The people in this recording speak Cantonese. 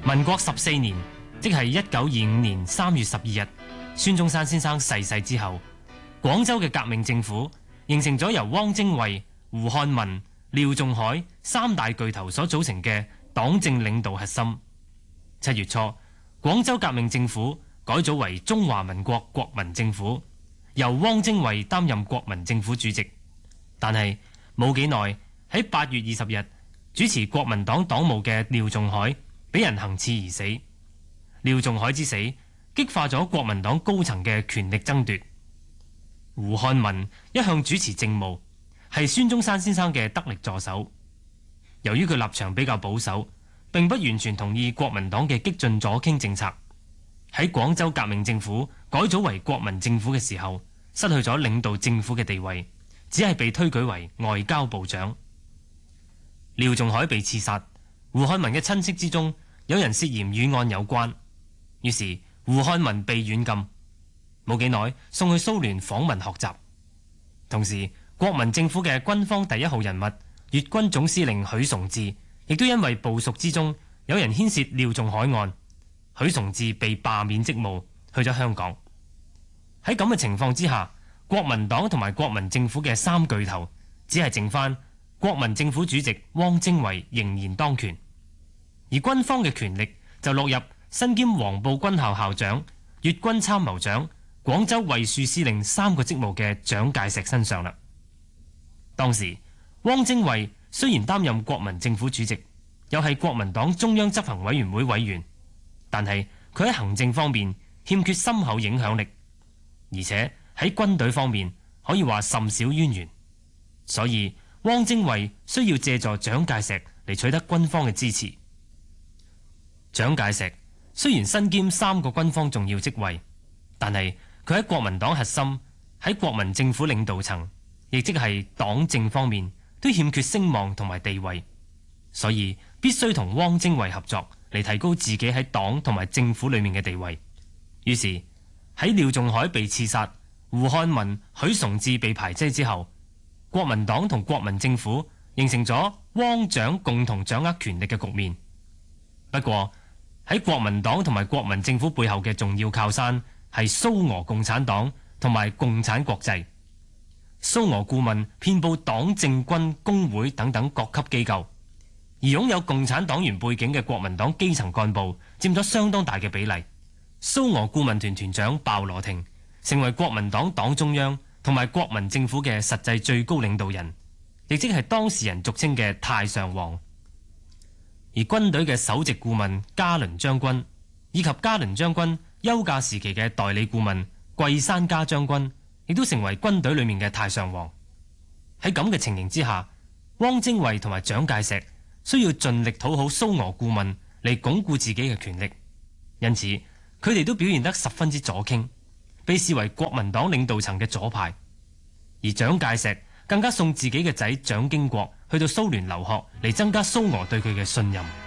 民國14年，即係1925年3月12日，孫中山先生逝世之後，廣州嘅革命政府形成咗由汪精衛、胡漢民、廖仲愷三大巨頭所組成嘅黨政領導核心。7月初，廣州革命政府改組為中華民國國民政府，由汪精衛擔任國民政府主席。但係冇幾耐，喺8月20日，主持國民黨黨務嘅廖仲愷俾人行刺而死。廖仲愷之死激化咗國民黨高層嘅權力爭奪。胡漢民一向主持政務，係孫中山先生嘅得力助手。由於佢立場比較保守，並不完全同意國民黨嘅激進左傾政策，喺廣州革命政府改組為國民政府嘅時候，失去咗領導政府嘅地位，只係被推舉為外交部長。廖仲愷被刺殺，胡漢民嘅親戚之中有人涉嫌與案有關，於是胡漢民被軟禁，冇幾耐送去蘇聯訪問學習。同時，國民政府嘅軍方第一號人物粵軍總司令許崇智，亦都因為部屬之中有人牽涉廖仲愷案，許崇智被罷免職務，去咗香港。喺咁嘅情況之下，國民黨同埋國民政府嘅三巨頭只係剩翻國民政府主席汪精衛仍然當權，而軍方嘅權力就落入身兼黃埔軍校校長、粵軍參謀長、廣州衛戍司令三個職務嘅蔣介石身上啦。當時汪精衛雖然擔任國民政府主席，又係國民黨中央執行委員會委員，但係佢喺行政方面欠缺深厚影響力，而且喺軍隊方面可以話甚少淵源，所以汪精衛需要借助蔣介石嚟取得軍方嘅支持。蔣介石雖然身兼三個軍方重要職位，但係佢喺國民黨核心、喺國民政府領導層，亦即係黨政方面都欠缺聲望同埋地位，所以必須同汪精衛合作嚟提高自己喺黨同埋政府裏面嘅地位。於是喺廖仲愷被刺殺、胡漢民、許崇智被排擠之後，國民黨同國民政府形成咗汪蔣共同掌握權力嘅局面。不過喺國民黨同埋國民政府背後嘅重要靠山係蘇俄共產黨同埋共產國際。蘇俄顧問遍佈黨政軍工會等等各級機構，而擁有共產黨員背景嘅國民黨基層幹部佔咗相當大嘅比例。蘇俄顧問團團長鮑羅廷成為國民黨黨中央同埋國民政府嘅實際最高領導人，亦即係當事人俗稱嘅太上皇。而軍隊嘅首席顧問嘉倫將軍以及嘉倫將軍休假時期嘅代理顧問桂山嘉將軍，亦都成為軍隊裏面嘅太上皇。喺咁嘅情形之下，汪精衛同埋蔣介石需要盡力討好蘇俄顧問嚟鞏固自己嘅權力，因此佢哋都表現得十分之左傾，被視為國民黨領導層嘅左派。而蔣介石更加送自己嘅仔蔣經國去到蘇聯留學，嚟增加蘇俄對佢嘅信任。